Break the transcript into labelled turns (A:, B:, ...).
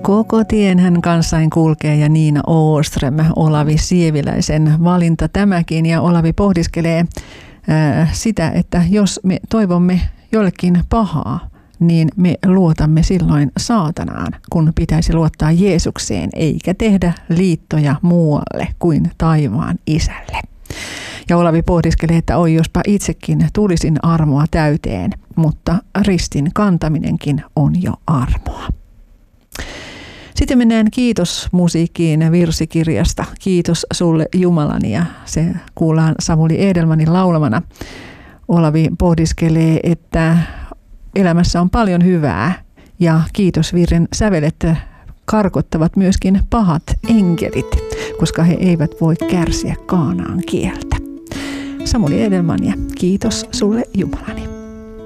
A: Koko tien hän kanssain kulkee ja Niina Åström, Olavi Sieviläisen valinta tämäkin. Ja Olavi pohdiskelee sitä, että jos me toivomme jollekin pahaa, niin me luotamme silloin saatanaan, kun pitäisi luottaa Jeesukseen, eikä tehdä liittoja muualle kuin taivaan isälle. Ja Olavi pohdiskelee, että oi jospa itsekin tulisin armoa täyteen, mutta ristin kantaminenkin on jo armoa. Sitten mennään kiitosmusiikkiin virsikirjasta. Kiitos sulle Jumalani, ja se kuullaan Samuli Edelmanin laulamana. Olavi pohdiskelee, että elämässä on paljon hyvää ja kiitosvirren sävelet karkottavat myöskin pahat enkelit, koska he eivät voi kärsiä Kaanaan kieltä. Samuli Edelman ja kiitos sulle Jumalani.